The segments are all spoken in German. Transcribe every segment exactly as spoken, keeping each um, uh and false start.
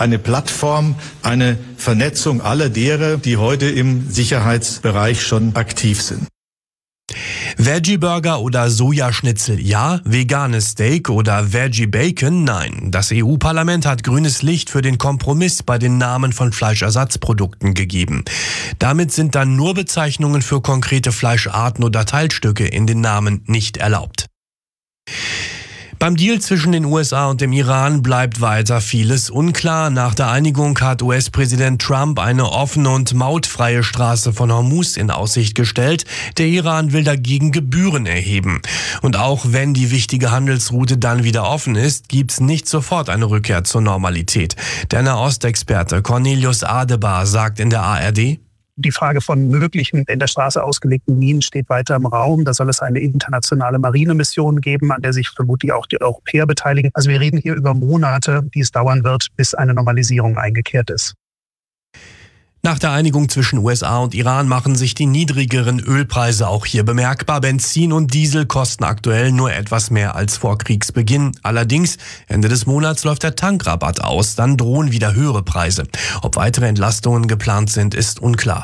eine Plattform, eine Vernetzung aller derer, die heute im Sicherheitsbereich schon aktiv sind. Veggie-Burger oder Sojaschnitzel ja, veganes Steak oder Veggie-Bacon nein. Das E U-Parlament hat grünes Licht für den Kompromiss bei den Namen von Fleischersatzprodukten gegeben. Damit sind dann nur Bezeichnungen für konkrete Fleischarten oder Teilstücke in den Namen nicht erlaubt. Beim Deal zwischen den U S A und dem Iran bleibt weiter vieles unklar. Nach der Einigung hat U S-Präsident Trump eine offene und mautfreie Straße von Hormuz in Aussicht gestellt. Der Iran will dagegen Gebühren erheben. Und auch wenn die wichtige Handelsroute dann wieder offen ist, gibt's nicht sofort eine Rückkehr zur Normalität. Der Nahostexperte Cornelius Adebar sagt in der A R D: Die Frage von möglichen in der Straße ausgelegten Minen steht weiter im Raum. Da soll es eine internationale Marinemission geben, an der sich vermutlich auch die Europäer beteiligen. Also wir reden hier über Monate, die es dauern wird, bis eine Normalisierung eingekehrt ist. Nach der Einigung zwischen U S A und Iran machen sich die niedrigeren Ölpreise auch hier bemerkbar. Benzin und Diesel kosten aktuell nur etwas mehr als vor Kriegsbeginn. Allerdings, Ende des Monats läuft der Tankrabatt aus, dann drohen wieder höhere Preise. Ob weitere Entlastungen geplant sind, ist unklar.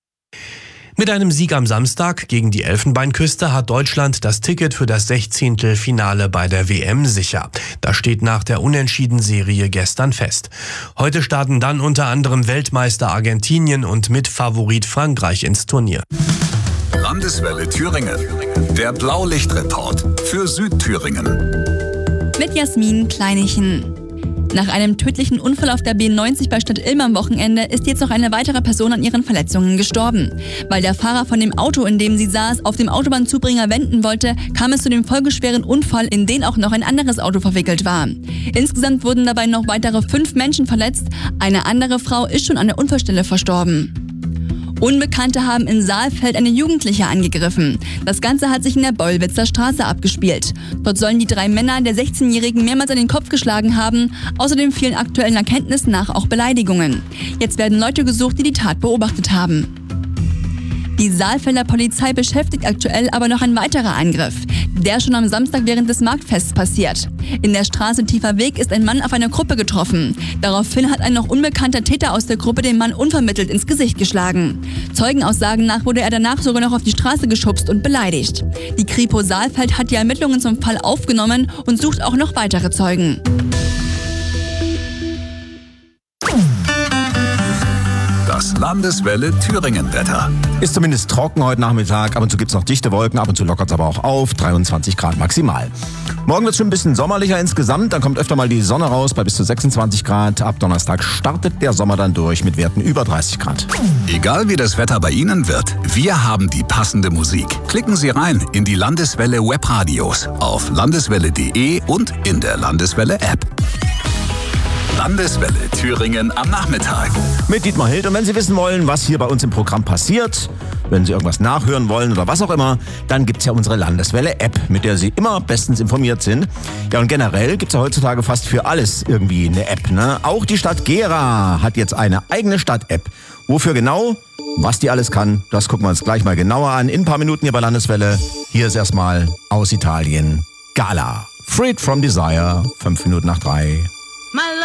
Mit einem Sieg am Samstag gegen die Elfenbeinküste hat Deutschland das Ticket für das Sechzehntelfinale bei der W M sicher. Das steht nach der Unentschieden-Serie gestern fest. Heute starten dann unter anderem Weltmeister Argentinien und Mitfavorit Frankreich ins Turnier. Landeswelle Thüringen. Der Blaulichtreport für Südthüringen. Mit Jasmin Kleinichen. Nach einem tödlichen Unfall auf der B neunzig bei Stadt Ilm am Wochenende ist jetzt noch eine weitere Person an ihren Verletzungen gestorben. Weil der Fahrer von dem Auto, in dem sie saß, auf dem Autobahnzubringer wenden wollte, kam es zu dem folgeschweren Unfall, in den auch noch ein anderes Auto verwickelt war. Insgesamt wurden dabei noch weitere fünf Menschen verletzt. Eine andere Frau ist schon an der Unfallstelle verstorben. Unbekannte haben in Saalfeld eine Jugendliche angegriffen. Das Ganze hat sich in der Beulwitzer Straße abgespielt. Dort sollen die drei Männer der sechzehnjährigen mehrmals an den Kopf geschlagen haben. Außerdem fielen aktuellen Erkenntnissen nach auch Beleidigungen. Jetzt werden Leute gesucht, die die Tat beobachtet haben. Die Saalfelder Polizei beschäftigt aktuell aber noch ein weiterer Angriff. Der schon am Samstag während des Marktfests passiert. In der Straße Tiefer Weg ist ein Mann auf eine Gruppe getroffen. Daraufhin hat ein noch unbekannter Täter aus der Gruppe den Mann unvermittelt ins Gesicht geschlagen. Zeugenaussagen nach wurde er danach sogar noch auf die Straße geschubst und beleidigt. Die Kripo Saalfeld hat die Ermittlungen zum Fall aufgenommen und sucht auch noch weitere Zeugen. Das Landeswelle Thüringen-Wetter. Ist zumindest trocken heute Nachmittag. Ab und zu gibt es noch dichte Wolken, ab und zu lockert es aber auch auf. dreiundzwanzig Grad maximal. Morgen wird es schon ein bisschen sommerlicher insgesamt. Dann kommt öfter mal die Sonne raus bei bis zu sechsundzwanzig Grad. Ab Donnerstag startet der Sommer dann durch mit Werten über dreißig Grad. Egal wie das Wetter bei Ihnen wird, wir haben die passende Musik. Klicken Sie rein in die Landeswelle Webradios auf landeswelle punkt de und in der Landeswelle App. Landeswelle Thüringen am Nachmittag. Mit Dietmar Hild. Und wenn Sie wissen wollen, was hier bei uns im Programm passiert, wenn Sie irgendwas nachhören wollen oder was auch immer, dann gibt's ja unsere Landeswelle-App, mit der Sie immer bestens informiert sind. Ja, und generell gibt's ja heutzutage fast für alles irgendwie eine App, ne? Auch die Stadt Gera hat jetzt eine eigene Stadt-App. Wofür genau? Was die alles kann, das gucken wir uns gleich mal genauer an. In ein paar Minuten hier bei Landeswelle. Hier ist erstmal aus Italien Gala. Freed from Desire. Fünf Minuten nach drei.